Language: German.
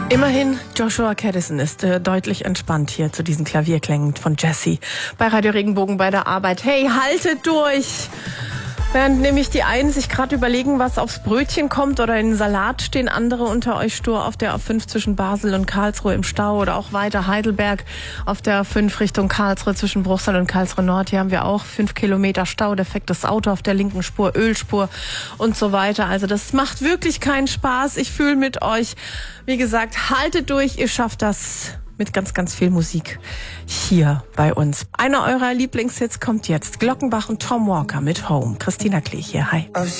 Immerhin, Joshua Caddison ist deutlich entspannt hier zu diesen Klavierklängen von Jessie bei Radio Regenbogen bei der Arbeit. Hey, haltet durch! Während nämlich die einen sich gerade überlegen, was aufs Brötchen kommt oder in den Salat, stehen andere unter euch stur auf der A5 zwischen Basel und Karlsruhe im Stau oder auch weiter Heidelberg auf der A5 Richtung Karlsruhe zwischen Bruchsal und Karlsruhe Nord. Hier haben wir auch 5 Kilometer Stau, defektes Auto auf der linken Spur, Ölspur und so weiter. Also das macht wirklich keinen Spaß. Ich fühle mit euch. Wie gesagt, haltet durch, ihr schafft das. Mit ganz, ganz viel Musik hier bei uns. Einer eurer Lieblingshits kommt jetzt. Glockenbach und Tom Walker mit Home. Christina Klee hier, hi.